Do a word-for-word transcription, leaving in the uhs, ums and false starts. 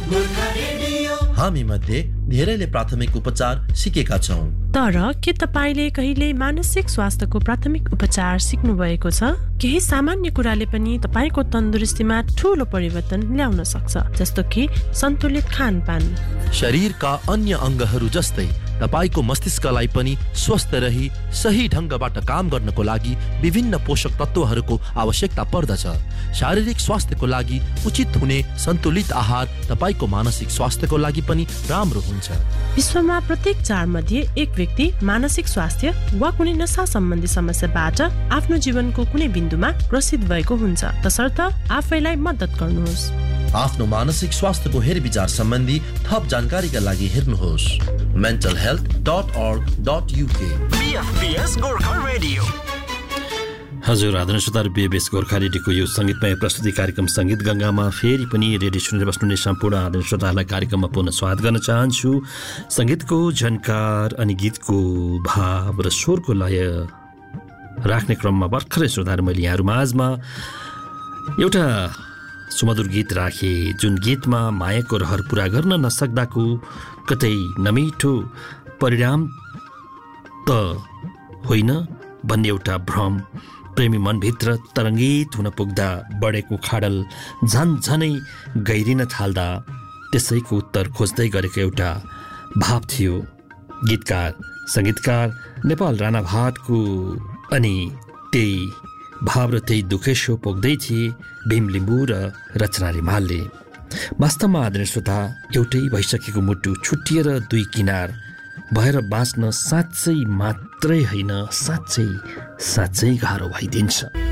हामी मध्ये धेरैले प्राथमिक उपचार सिकेका छौं, तर के तपाईले कहिले मानसिक स्वास्थ्यको प्राथमिक उपचार सिक्नु भएको छ? केही सामान्य कुराले पनि तपाईको तन्दुरुस्तीमा ठूलो परिवर्तन ल्याउन सक्छ, जस्तो कि सन्तुलित खानपान। शरीरका अन्य अङ्गहरू जस्तै तपाईको मस्तिष्कलाई पनि स्वस्थ रही सही ढंगबाट काम गर्नको लागि विभिन्न पोषक तत्वहरूको आवश्यकता पर्दछ। शारीरिक स्वास्थ्यको लागि उचित हुने सन्तुलित आहार तपाईको मानसिक स्वास्थ्यको लागि पनि राम्रो हुन्छ। विश्वमा प्रत्येक चार मध्ये एक व्यक्ति मानसिक स्वास्थ्य वा कुनै नशा सम्बन्धी समस्याबाट आफ्नो जीवनको कुनै बिन्दुमा ग्रसित भएको हुन्छ। तसर्थ आफैलाई मद्दत गर्नुहोस्। आफ्नो मानसिक स्वास्थ्यको हेरविचार सम्बन्धी थप जानकारीका लागि हेर्नुहोस् mental health dot org dot uk। बीएफबीएस Gorkha radio. हजुर आदरणीय श्रोताहरू, बीएफबीएस गोर्खा रेडियोको यो सङ्गीतमय प्रस्तुति कार्यक्रम सङ्गीत गङ्गामा फेरि पनि रेडियो सुनेर बस्नुहुने सम्पूर्ण आदरणीय श्रोताहरूलाई कार्यक्रममा पुनः स्वागत गर्न चाहन्छु। सङ्गीतको झन्कार अनि गीतको भाव र स्वरको लय राख्ने क्रममा भर्खरै श्रोताहरू मैले यहाँहरू माझमा एउटा सुमधुर गीत राखे, जुन गीतमा मायाको रहर पुरा गर्न नसक्दाको कतै नमिठो परिणाम त होइन भन्ने एउटा भ्रम प्रेमी मनभित्र तरङ्गित हुन पुग्दा बढेको खाडल झन झनै गहिरिन थाल्दा त्यसैको उत्तर खोज्दै गरेको एउटा भाव थियो। गीतकार सङ्गीतकार नेपाल राणा भाटको अनि त्यही भाव र त्यही दुखेसो पोख्दै थिए भीम लिम्बू र रचना रिमालले। वास्तवमा आदरणीय श्रोता, एउटै भइसकेको मुटु छुट्टिएर दुई किनार भएर बाँच्न साँच्चै मात्रै होइन, साँच्चै साँच्चै गाह्रो भइदिन्छ।